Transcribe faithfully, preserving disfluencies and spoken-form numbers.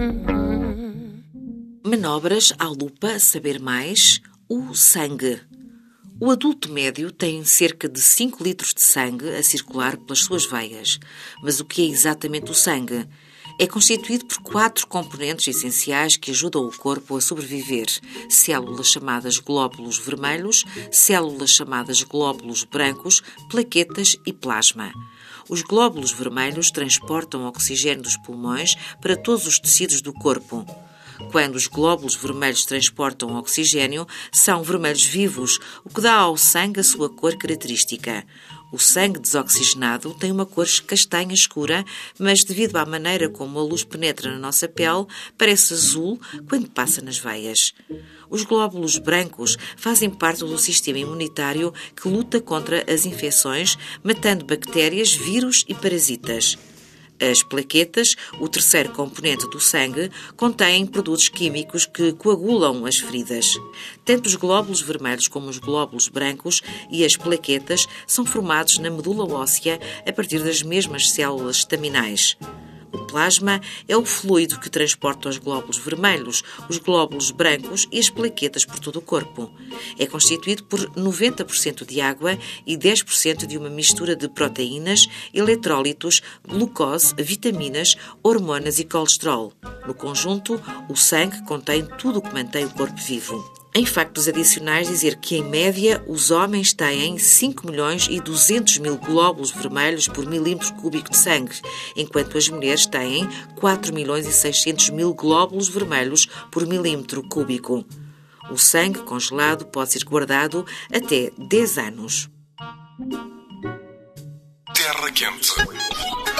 Manobras à lupa, saber mais. O sangue. O adulto médio tem cerca de cinco litros de sangue a circular pelas suas veias. Mas o que é exatamente o sangue? É constituído por quatro componentes essenciais que ajudam o corpo a sobreviver. Células chamadas glóbulos vermelhos, células chamadas glóbulos brancos, plaquetas e plasma. Os glóbulos vermelhos transportam oxigênio dos pulmões para todos os tecidos do corpo. Quando os glóbulos vermelhos transportam oxigênio, são vermelhos vivos, o que dá ao sangue a sua cor característica. O sangue desoxigenado tem uma cor castanha escura, mas devido à maneira como a luz penetra na nossa pele, parece azul quando passa nas veias. Os glóbulos brancos fazem parte do sistema imunitário que luta contra as infecções, matando bactérias, vírus e parasitas. As plaquetas, o terceiro componente do sangue, contêm produtos químicos que coagulam as feridas. Tanto os glóbulos vermelhos como os glóbulos brancos e as plaquetas são formados na medula óssea a partir das mesmas células estaminais. O plasma é o fluido que transporta os glóbulos vermelhos, os glóbulos brancos e as plaquetas por todo o corpo. É constituído por noventa por cento de água e dez por cento de uma mistura de proteínas, eletrólitos, glucose, vitaminas, hormonas e colesterol. No conjunto, o sangue contém tudo o que mantém o corpo vivo. Em factos adicionais, dizer que, em média, os homens têm cinco milhões e duzentos mil glóbulos vermelhos por milímetro cúbico de sangue, enquanto as mulheres têm quatro milhões e seiscentos mil glóbulos vermelhos por milímetro cúbico. O sangue congelado pode ser guardado até dez anos. Terra Quente.